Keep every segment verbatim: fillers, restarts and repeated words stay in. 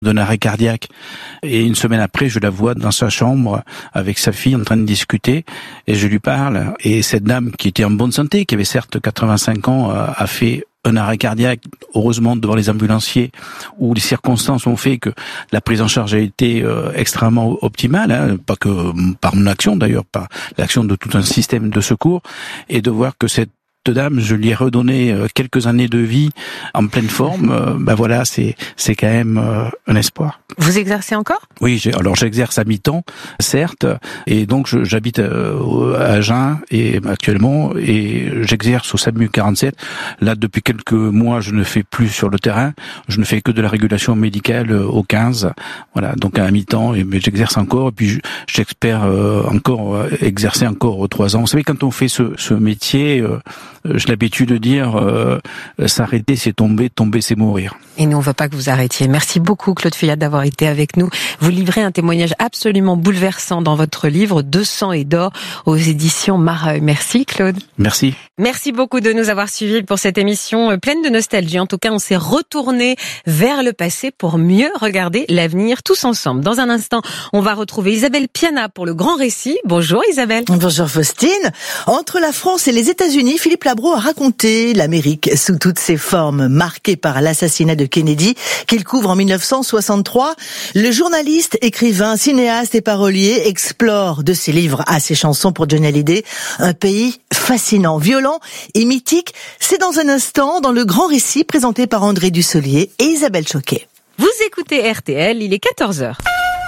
d'un arrêt cardiaque. Et une semaine après, je la vois dans sa chambre avec sa fille en train de discuter et je lui parle. Et cette dame qui était en bonne santé, qui avait certes quatre-vingt-cinq ans, a fait un arrêt cardiaque, heureusement devant les ambulanciers, où les circonstances ont fait que la prise en charge a été euh, extrêmement optimale, hein, pas que par mon action d'ailleurs, par l'action de tout un système de secours, et de voir que cette dame, je lui ai redonné quelques années de vie en pleine forme. Ben voilà, c'est c'est quand même un espoir. Vous exercez encore ? Oui, j'ai, alors j'exerce à mi-temps, certes, et donc je, j'habite à Agen et actuellement, et j'exerce au SAMU quarante-sept. Là, depuis quelques mois, je ne fais plus sur le terrain. Je ne fais que de la régulation médicale au quinze. Voilà, donc à mi-temps, mais j'exerce encore. Et puis j'espère encore exercer encore trois ans. Vous savez, quand on fait ce, ce métier, j'ai l'habitude de dire euh, s'arrêter c'est tomber, tomber c'est mourir. Et nous on veut pas que vous arrêtiez. Merci beaucoup Claude Feuillat d'avoir été avec nous. Vous livrez un témoignage absolument bouleversant dans votre livre De sang et d'or aux éditions Mareuil. Merci Claude. Merci. Merci beaucoup de nous avoir suivis pour cette émission pleine de nostalgie. En tout cas, on s'est retourné vers le passé pour mieux regarder l'avenir tous ensemble. Dans un instant, on va retrouver Isabelle Piana pour le grand récit. Bonjour Isabelle. Bonjour Faustine. Entre la France et les États-Unis, Philippe Labro a raconté l'Amérique sous toutes ses formes, marquée par l'assassinat de Kennedy qu'il couvre en dix-neuf cent soixante-trois. Le journaliste, écrivain, cinéaste et parolier explore de ses livres à ses chansons pour Johnny Hallyday un pays fascinant, violent et mythique. C'est dans un instant dans le grand récit présenté par André Dussolier et Isabelle Choquet. Vous écoutez R T L, il est quatorze heures.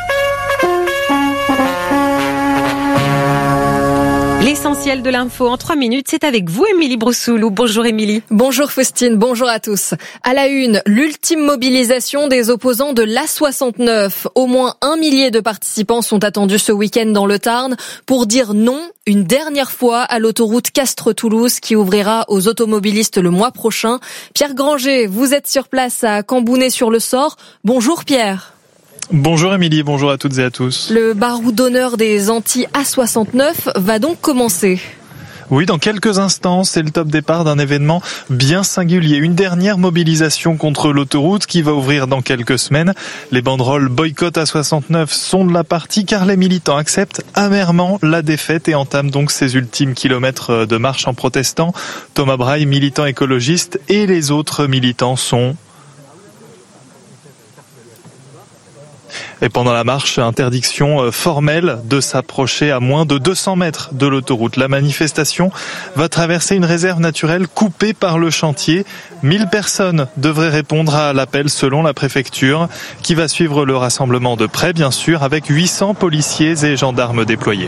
L'essentiel de l'info en trois minutes, c'est avec vous, Émilie Broussoulou. Bonjour Émilie. Bonjour Faustine, bonjour à tous. À la une, l'ultime mobilisation des opposants de l'A soixante-neuf. Au moins un millier de participants sont attendus ce week-end dans le Tarn pour dire non une dernière fois à l'autoroute Castres-Toulouse qui ouvrira aux automobilistes le mois prochain. Pierre Granger, vous êtes sur place à Cambounet-sur-le-Sort. Bonjour Pierre. Bonjour Émilie, bonjour à toutes et à tous. Le barreau d'honneur des anti-A soixante-neuf va donc commencer. Oui, dans quelques instants, c'est le top départ d'un événement bien singulier. Une dernière mobilisation contre l'autoroute qui va ouvrir dans quelques semaines. Les banderoles boycott A soixante-neuf sont de la partie car les militants acceptent amèrement la défaite et entament donc ces ultimes kilomètres de marche en protestant. Thomas Braille, militant écologiste, et les autres militants sont... Et pendant la marche, interdiction formelle de s'approcher à moins de deux cents mètres de l'autoroute. La manifestation va traverser une réserve naturelle coupée par le chantier. mille personnes devraient répondre à l'appel selon la préfecture, qui va suivre le rassemblement de près, bien sûr, avec huit cents policiers et gendarmes déployés.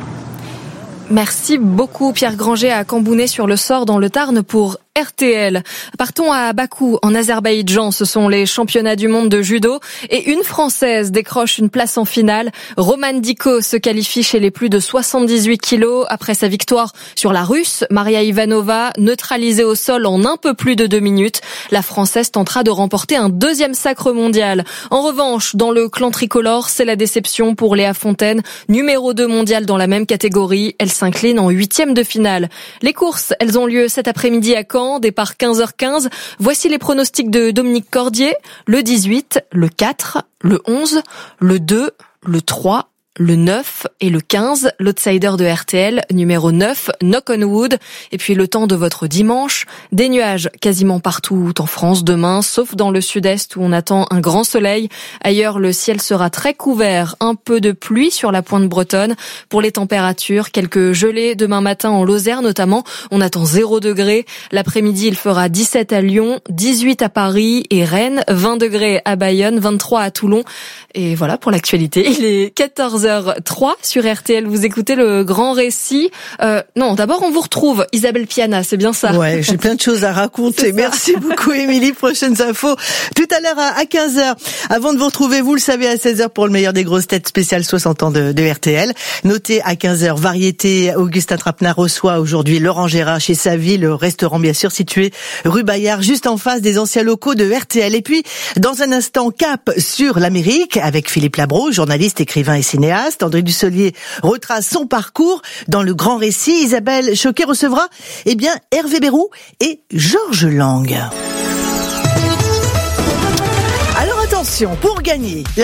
Merci beaucoup Pierre Granger à Cambounet-sur-le-Sort dans le Tarn pour R T L. Partons à Bakou, en Azerbaïdjan. Ce sont les championnats du monde de judo et une Française décroche une place en finale. Romane Diko se qualifie chez les plus de soixante-dix-huit kilos après sa victoire sur la Russe Maria Ivanova, neutralisée au sol en un peu plus de deux minutes. La Française tentera de remporter un deuxième sacre mondial. En revanche, dans le clan tricolore, c'est la déception pour Léa Fontaine, numéro deux mondial dans la même catégorie. Elle s'incline en huitième de finale. Les courses, elles ont lieu cet après-midi à Caen. Départ quinze heures quinze. Voici les pronostics de Dominique Cordier. Le dix-huit, le quatre, le onze, le deux, le trois, le neuf et le quinze, l'outsider de R T L, numéro neuf, Knock on Wood. Et puis le temps de votre dimanche, des nuages quasiment partout en France demain, sauf dans le sud-est où on attend un grand soleil. Ailleurs, le ciel sera très couvert, un peu de pluie sur la pointe bretonne. Pour les températures, quelques gelées demain matin en Lozère notamment. On attend zéro degré. L'après-midi, il fera dix-sept à Lyon, dix-huit à Paris et Rennes, vingt degrés à Bayonne, vingt-trois à Toulon. Et voilà pour l'actualité. Il est quatorze heures trois sur R T L. Vous écoutez le grand récit. Euh, non, d'abord on vous retrouve Isabelle Piana, c'est bien ça? Ouais, j'ai plein de choses à raconter. Merci beaucoup Émilie. Prochaines infos tout à l'heure à quinze heures. Avant de vous retrouver, vous le savez, à seize heures pour le meilleur des grosses têtes spécial soixante ans de, de R T L. Notez à quinze heures, variété. Augustin Trapenard reçoit aujourd'hui Laurent Gérard chez Savy, le restaurant bien sûr situé rue Bayard, juste en face des anciens locaux de R T L. Et puis, dans un instant, cap sur l'Amérique avec Philippe Labro, journaliste, écrivain et cinéaste. André Dussolier retrace son parcours dans le grand récit. Isabelle Choquet recevra, eh bien, Hervé Bérou et Georges Lang. Alors attention. Attention, pour gagner